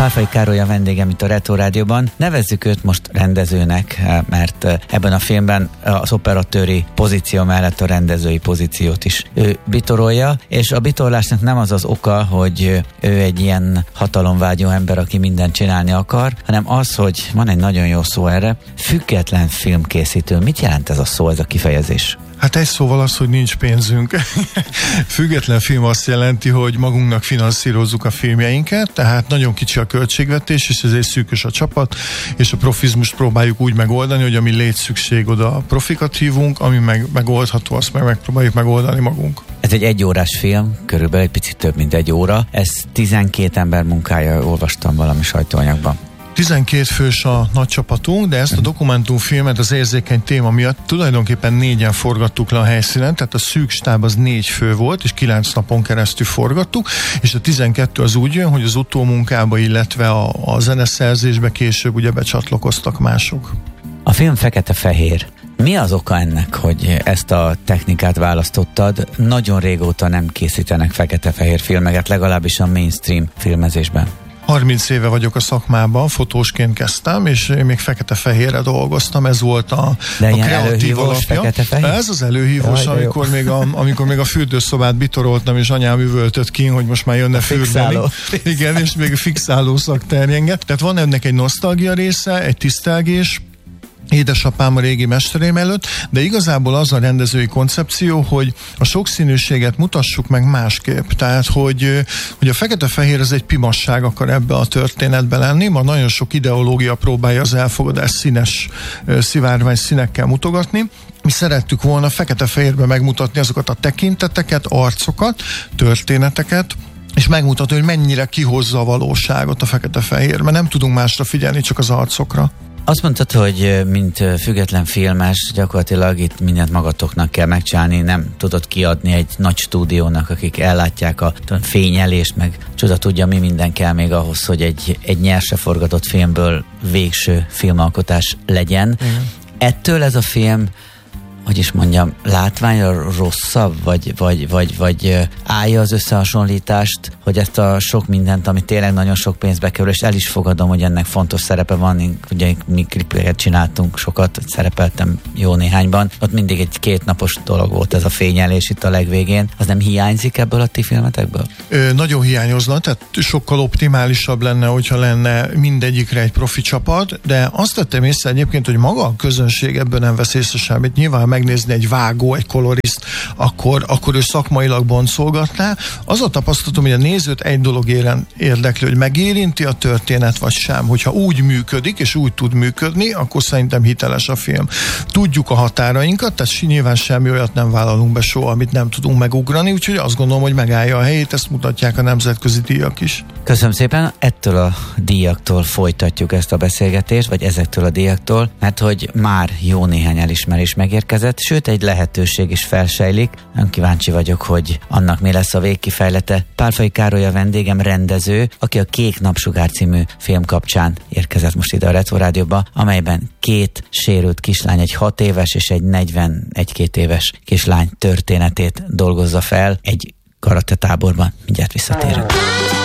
Pálfai Károly a vendégem itt a Retro Rádióban. Nevezzük őt most rendezőnek, mert ebben a filmben az operatőri pozíció mellett a rendezői pozíciót is ő bitorolja, és a bitorlásnak nem az az oka, hogy ő egy ilyen hatalomvágyó ember, aki mindent csinálni akar, hanem az, hogy van egy nagyon jó szó erre, független filmkészítő. Mit jelent ez a szó, ez a kifejezés? Hát egy szóval az, hogy nincs pénzünk. Független film azt jelenti, hogy magunknak finanszírozzuk a filmjeinket, tehát nagyon kicsi a költségvetés, és ezért szűkös a csapat, és a profizmust próbáljuk úgy megoldani, hogy ami létszükség, oda profikat hívunk, ami meg megoldható, azt meg megpróbáljuk megoldani magunk. Ez egy egyórás film, körülbelül egy picit több, mint egy óra. Ez 12 ember munkája, olvastam valami sajtóanyagban. 12 fős a nagy csapatunk, de ezt a dokumentumfilmet az érzékeny téma miatt tulajdonképpen 4-en forgattuk le a helyszínen, tehát a szűk stáb az 4 fő volt, és 9 napon keresztül forgattuk, és a 12 az úgy jön, hogy az utómunkába, illetve a zeneszerzésbe később ugye becsatlakoztak mások. A film fekete-fehér. Mi az oka ennek, hogy ezt a technikát választottad? Nagyon régóta nem készítenek fekete-fehér filmeket, legalábbis a mainstream filmezésben. 30 éve vagyok a szakmában, fotósként kezdtem, és én még fekete-fehérre dolgoztam, ez volt a kreatív alapja. Ez az előhívós, amikor még a fürdőszobát bitoroltam, és anyám üvöltött ki, hogy most már jönne fürdeni. Igen, és még a fixáló szak terjenget. Tehát van ennek egy nosztalgia része, egy tisztelgés, édesapám a régi mesterém előtt, de igazából az a rendezői koncepció, hogy a sokszínűséget mutassuk meg másképp. Tehát, hogy a fekete-fehér az egy pimasság akar ebbe a történetbe lenni, ma nagyon sok ideológia próbálja az elfogadás színes, szivárvány színekkel mutogatni. Mi szerettük volna fekete-fehérbe megmutatni azokat a tekinteteket, arcokat, történeteket, és megmutatni, hogy mennyire kihozza a valóságot a fekete-fehér, mert nem tudunk másra figyelni, csak az arcokra. Azt mondtad, hogy mint független filmes, gyakorlatilag itt mindent magatoknak kell megcsinálni, nem tudod kiadni egy nagy stúdiónak, akik ellátják a fényelést, meg csoda tudja, mi minden kell még ahhoz, hogy egy nyerse forgatott filmből végső filmalkotás legyen. Ettől ez a film, hogy is mondjam, látványra rosszabb, vagy állja az összehasonlítást, hogy ezt a sok mindent, ami tényleg nagyon sok pénzbe kerül, és el is fogadom, hogy ennek fontos szerepe van, ugye mi klipeket csináltunk sokat, szerepeltem jó néhányban, ott mindig egy 2 napos dolog volt ez a fényelés itt a legvégén. Az nem hiányzik ebből a ti filmetekből? Nagyon hiányozna, tehát sokkal optimálisabb lenne, hogyha lenne mindegyikre egy profi csapat, de azt tettem észre egyébként, hogy maga a közönség ebből nem vesz észre semmit. Nyilván megnézni egy vágó, egy koloriszt, akkor ő szakmailag boncolgatná. Az a tapasztalatom, hogy a nézőt egy dolog érdekli, hogy megérinti a történet, vagy sem. Hogyha úgy működik, és úgy tud működni, akkor szerintem hiteles a film. Tudjuk a határainkat, tehát nyilván semmi olyat nem vállalunk be soha, amit nem tudunk megugrani, úgyhogy azt gondolom, hogy megállja a helyét, ezt mutatják a nemzetközi díjak is. Köszönöm szépen, ettől a díjaktól folytatjuk ezt a beszélgetést, vagy ezektől a díjaktól, mert hogy már jó néhány elismerés megérkezett, sőt egy lehetőség is felsejlik. Nagyon kíváncsi vagyok, hogy annak mi lesz a végkifejlete. Pálfai Károly a vendégem, rendező, aki a Kék Napsugár című film kapcsán érkezett most ide a Retro Rádióba, amelyben 2 sérült kislány, egy 6 éves és egy 41-2 éves kislány történetét dolgozza fel egy karate táborban. Mindjárt visszatérünk.